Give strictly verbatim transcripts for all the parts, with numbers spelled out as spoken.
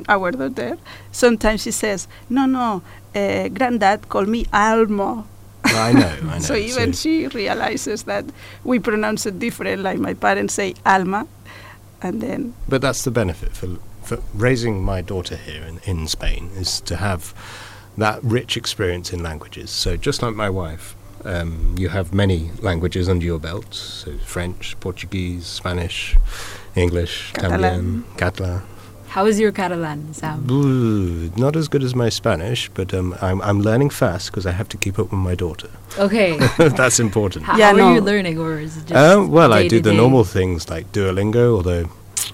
our daughter, sometimes she says, no, no, uh, Granddad called me Alma. I know, I know. So even so she realizes that we pronounce it different, like my parents say Alma, and then... But that's the benefit for, for raising my daughter here in, in Spain, is to have that rich experience in languages. So just like my wife, um, you have many languages under your belt, so French, Portuguese, Spanish, English, Catalan. Italian, Catalan. How is your Catalan, Sam? Ooh, not as good as my Spanish, but um, I'm, I'm learning fast because I have to keep up with my daughter. Okay. That's important. How, yeah, how no. are you learning, or is it just Uh, well, I do the day-to-day? normal things like Duolingo, although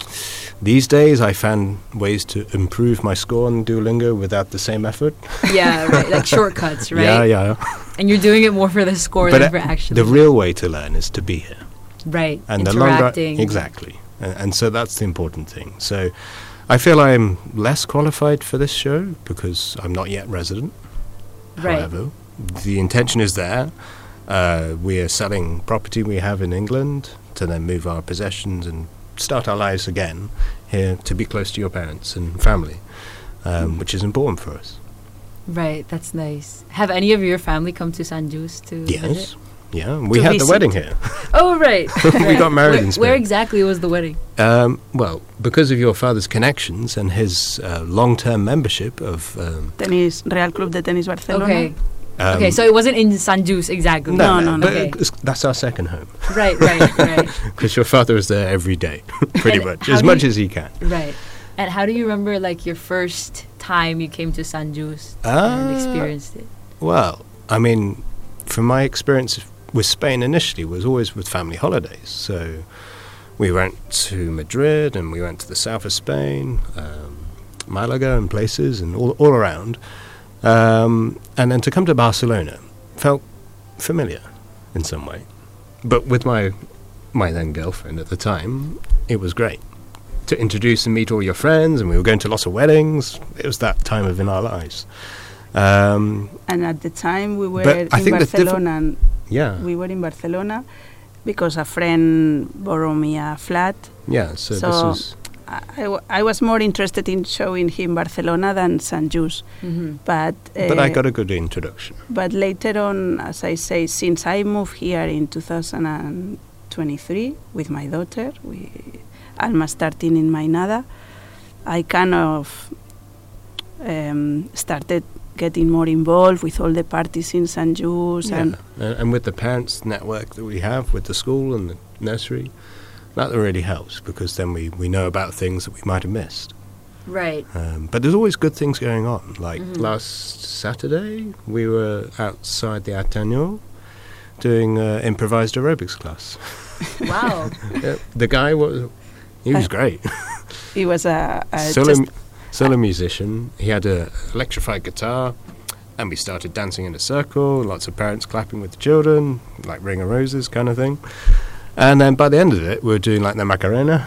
these days I found ways to improve my score on Duolingo without the same effort. Yeah, right. Like shortcuts, right? Yeah, yeah. And you're doing it more for the score But than uh, for actually. the real way to learn is to be here. Right. And the longer, interacting. exactly. And, and so that's the important thing. So I feel I'm less qualified for this show because I'm not yet resident. Right. However, the intention is there. Uh, we are selling property we have in England to then move our possessions and start our lives again here to be close to your parents and family, um, which is important for us. Right. That's nice. Have any of your family come to San Jose to Yes. visit? Yeah, we To had the visit. wedding here. Oh, right. We Right. got married where, in Spain. Where exactly was the wedding? Um, well, because of your father's connections and his uh, long-term membership of... Um, Tennis, Real Club de Tenis Barcelona. Okay. um, Okay, so it wasn't in San Jose exactly. No, no, no. but Okay. it's- that's our second home. Right, right, right. Because your father is there every day, pretty And much, how as do much you- as he can. Right. And how do you remember, like, your first time you came to San Jose Uh, and experienced it? Well, I mean, from my experience with Spain initially was always with family holidays. So we went to Madrid and we went to the south of Spain, um, Malaga and places and all, all around. Um, and then to come to Barcelona felt familiar in some way. But with my my then girlfriend at the time, it was great to introduce and meet all your friends, and we were going to lots of weddings. It was that time of in our lives. Um, And at the time we were But I in think the differ- Barcelona, and yeah, we were in Barcelona because a friend borrowed me a flat. yeah. So, So- this was I, I w- I was more interested in showing him Barcelona than San Jose. Mm-hmm. But, uh, but I got a good introduction. but later on, as I say, since I moved here in two thousand twenty-three with my daughter, we, Alma starting in Mainada, I kind of um, started getting more involved with all the parties in San Jose. Yeah. And And, and with the parents network that we have with the school and the nursery, that really helps because then we, we know about things that we might have missed. Right. Um, but there's always good things going on. Like Mhm. last Saturday, we were outside the Ateneo doing uh, improvised aerobics class. Wow. Yeah, the guy was he was Uh, great. he was a, a solo, just mu- solo musician. He had a electrified guitar, and we started dancing in a circle. Lots of parents clapping with the children, like Ring of Roses kind of thing. And then by the end of it, we were doing like the Macarena.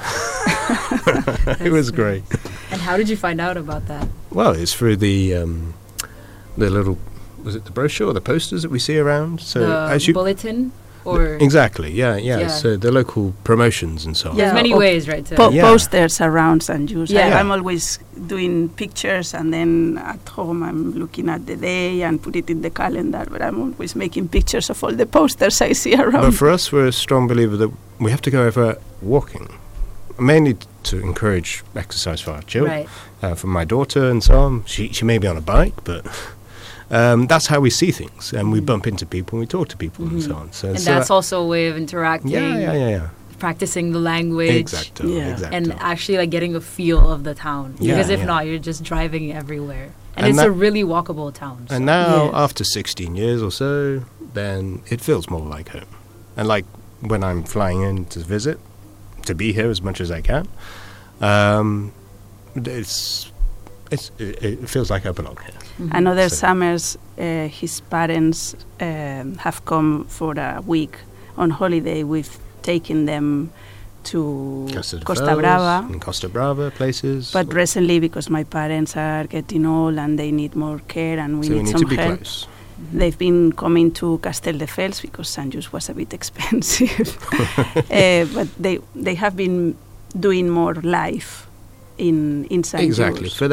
It was nice. great. And how did you find out about that? Well, it's through the um, the little was it the brochure, or the posters that we see around. So the as you bulletin? Or exactly, yeah, yeah, Yeah. So the local promotions and so on. there's Yeah, many or ways, right? To po- Yeah. posters around San Jose. Yeah. I, I'm always doing pictures, and then at home I'm looking at the day and put it in the calendar. But I'm always making pictures of all the posters I see around. But for us, we're a strong believer that we have to go over walking, mainly t- to encourage exercise for our children, Right. uh, for my daughter and so on. She she may be on a bike, but um, that's how we see things, and we Mhm. bump into people, and we talk to people, and Mhm. so on. So, And so that's that- also a way of interacting, yeah, yeah, yeah, yeah. practicing the language, Exactly, Yeah. exactly. and actually like getting a feel of the town. Yeah, Because if yeah. not, you're just driving everywhere. And, And it's that- a really walkable town. so- And now, Yes. after sixteen years or so, then it feels more like home. And like when I'm flying in to visit, to be here as much as I can, um, it's it's it, it feels like I belong here. Mhm. And other So- summers, uh, his parents um, have come for a week on holiday. We've taken them to Costa, de Costa Fels Brava. and Costa Brava places. But recently, because my parents are getting old and they need more care and we so we need need some to be help, close. they've been coming to Castelldefels because San Jose was a bit expensive. uh, but they they have been doing more life in in San Exactly. Jose. For